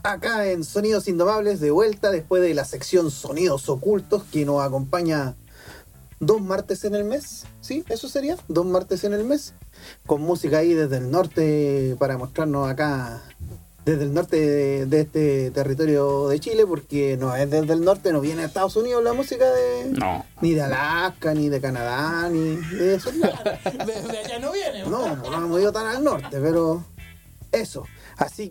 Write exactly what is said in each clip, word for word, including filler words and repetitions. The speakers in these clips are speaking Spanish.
acá en Sonidos Indomables, de vuelta después de la sección Sonidos Ocultos, que nos acompaña dos martes en el mes, ¿sí? Eso sería, dos martes en el mes, con música ahí desde el norte para mostrarnos acá, desde el norte de, de este territorio de Chile, porque no es desde el norte, no viene de Estados Unidos la música de... No. Ni de Alaska, ni de Canadá, ni de eso. Desde allá no viene. No, no hemos ido tan al norte, pero eso. Así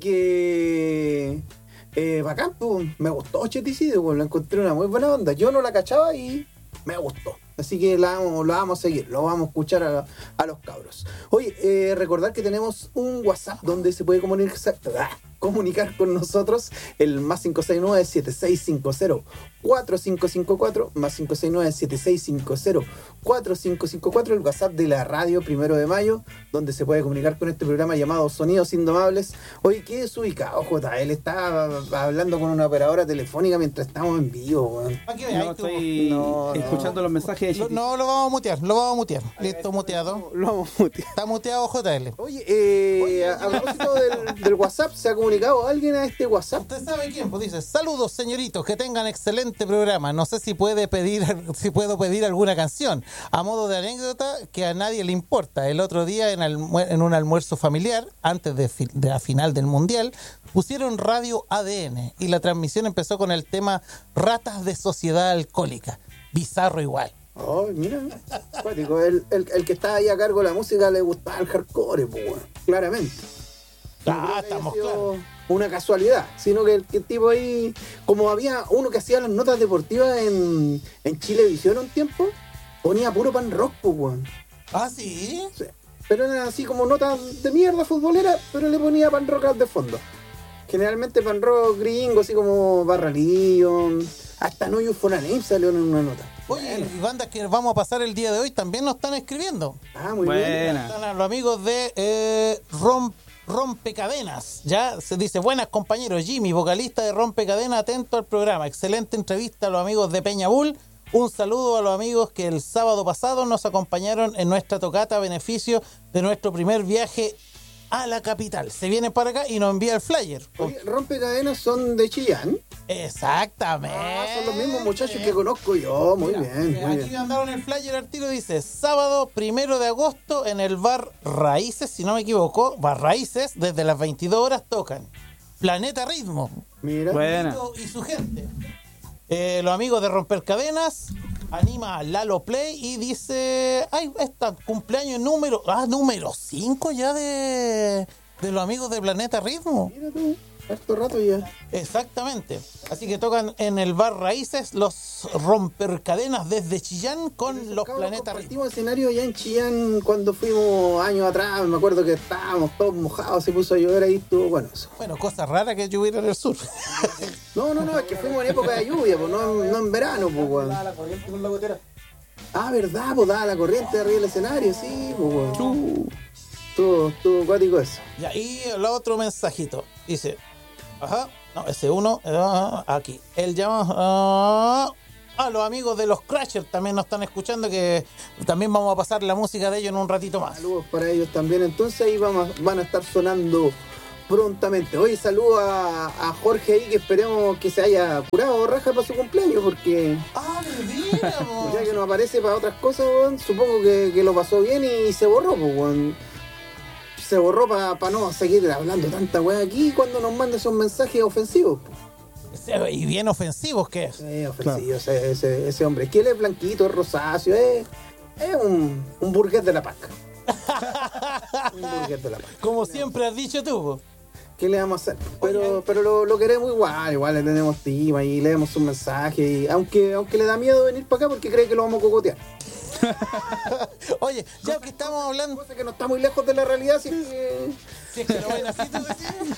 que... Eh, bacán, pues, me gustó Cheticidio, pues, la encontré una muy buena onda. Yo no la cachaba y me gustó. Así que la vamos, la vamos a seguir, lo vamos a escuchar a, a los cabros. Oye, eh, recordar que tenemos un WhatsApp donde se puede comunicar, comunicar con nosotros, el más cinco seis nueve, siete seis cinco cero, cuatro cinco cinco cuatro, más cinco seis nueve, siete seis cinco cero, cuatro cinco cinco cuatro, el WhatsApp de la radio Primero de Mayo, donde se puede comunicar con este programa llamado Sonidos Indomables. Oye, ¿qué es ubicado, J? Él está hablando con una operadora telefónica mientras estamos en vivo, weón. No, estoy No, no. escuchando los mensajes de Lo- no, lo vamos a mutear, lo vamos a mutear. Listo, muteado. Lo vamos a mutear. Está muteado J L. Oye, eh, a, a propósito del, del WhatsApp, ¿se ha comunicado alguien a este WhatsApp? ¿Usted sabe quién? Pues dice, saludos señoritos, que tengan excelente programa. No sé si puede pedir, si puedo pedir alguna canción. A modo de anécdota, que a nadie le importa. El otro día en, almu- en un almuerzo familiar, antes de, fi- de la final del Mundial, pusieron radio A D N y la transmisión empezó con el tema Ratas de Sociedad Alcohólica. Bizarro igual. Oh, mira, cuático. El, el, el que está ahí a cargo de la música le gustaba el hardcore, pues, bueno, claramente. No creo Ah, que haya estamos sido claros. una casualidad, sino que el, que el tipo ahí, como había uno que hacía las notas deportivas en, en Chilevisión un tiempo, ponía puro pan rock, pues, weón. Ah, sí. Sí. Pero eran así como notas de mierda futbolera, pero le ponía pan rock al de fondo. Generalmente pan rock gringo, así como Barra Leon, hasta No You For A Name salió en una nota. Oye, y bandas que vamos a pasar el día de hoy también nos están escribiendo. Ah, muy bien. Buena. Están a los amigos de eh, Rom- Rompecadenas. Ya se dice, buenas compañeros, Jimmy, vocalista de Rompecadenas, atento al programa. Excelente entrevista a los amigos de Peña Bull. Un saludo a los amigos que el sábado pasado nos acompañaron en nuestra tocata a beneficio de nuestro primer viaje a la capital. Se vienen para acá y nos envía el flyer. Oye, Rompecadenas son de Chillán. Exactamente. Ah, son los mismos muchachos que conozco yo. Muy Mira, bien, eh, muy aquí bien. mandaron el flyer al tiro, dice sábado primero de agosto en el bar Raíces, si no me equivoco, bar Raíces, desde las veintidós horas tocan Planeta Ritmo Mira. Buena. y su gente. Eh, los amigos de Romper Cadenas anima a Lalo Play y dice, ay, está cumpleaños número, ah, número cinco ya de, de los amigos de Planeta Ritmo. Mira tú, harto rato ya. Exactamente. Así que tocan en el bar Raíces los Rompercadenas desde Chillán con los Cabros, Planetas Ritmo. compartimos escenario allá en Chillán cuando fuimos años atrás. Me acuerdo que estábamos todos mojados, se puso a llover ahí, estuvo bueno eso. Bueno, cosa rara que lloviera en el sur. No, no, no, es que fuimos en época de lluvia, pues no, no en verano, pues, weón. la corriente con la gotera. Ah, verdad, pues daba la corriente arriba del escenario, sí, pues, weón. Estuvo, estuvo acuático eso. Y ahí el otro mensajito. Dice, ajá, no, ese uno, ah, aquí. Él llama ah, a los amigos de los Crashers también nos están escuchando, que también vamos a pasar la música de ellos en un ratito más. Saludos para ellos también. Entonces ahí vamos, van a estar sonando prontamente. Hoy saludo a, a Jorge ahí, que esperemos que se haya curado raja para su cumpleaños, porque Ah, mira, ya que no aparece para otras cosas, weón, supongo que, que lo pasó bien y se borró, pues, weón. Se borró para pa no seguir hablando tanta weá aquí cuando nos manda esos mensajes ofensivos. y bien ofensivos que es. Eh, ofensivo ese, ese, ese hombre. Que él es blanquito, es rosáceo, es, es un, un burgués de la paca. Un burgués de la paca. Como siempre has dicho tú. po. ¿Qué le vamos a hacer? Pero, pero lo, lo queremos igual, igual le tenemos estima y leemos sus mensajes. Y aunque, aunque le da miedo venir para acá porque cree que lo vamos a cocotear. Oye, ya que estamos hablando. Cosa que no está muy lejos de la realidad, así que... Si es que lo ven así, tú decís.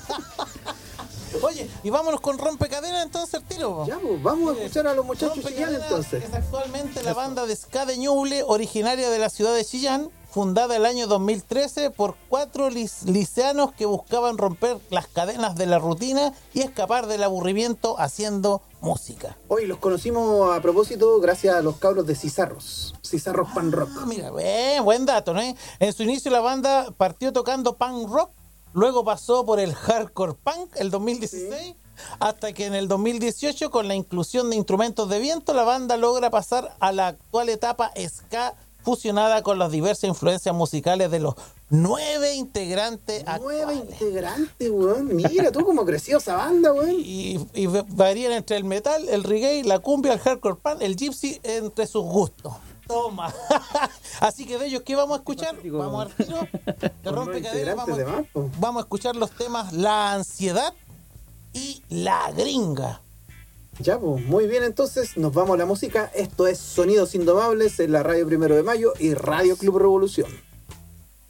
Oye, y vámonos con Rompecadenas entonces el tiro. po. Ya, pues, vamos a escuchar a los muchachos Rompecadenas Chillán entonces. es actualmente la banda de ska de Ñuble, originaria de la ciudad de Chillán, fundada el año dos mil trece por cuatro lis- liceanos que buscaban romper las cadenas de la rutina y escapar del aburrimiento haciendo música. Hoy los conocimos a propósito gracias a los cabros de Cizarros. Cizarros Pan Rock. Ah, mira, buen, buen dato, ¿no? En su inicio la banda partió tocando punk rock luego pasó por el hardcore punk el dos mil dieciséis, sí. Hasta que en el dos mil dieciocho, con la inclusión de instrumentos de viento, la banda logra pasar a la actual etapa ska, fusionada con las diversas influencias musicales de los nueve integrantes Nueve actuales. integrantes, weón. Mira tú cómo creció esa banda, weón. Y, y varían entre el metal, el reggae, la cumbia, el hardcore punk, el gypsy, entre sus gustos. Toma. Así que de ellos, ¿qué vamos a escuchar? Vamos al tiro de Rompecadenas. Vamos, vamos a escuchar los temas La Ansiedad y La Gringa. Ya, pues, muy bien, entonces nos vamos a la música. Esto es Sonidos Indomables en la Radio Primero de Mayo y Radio Club Revolución.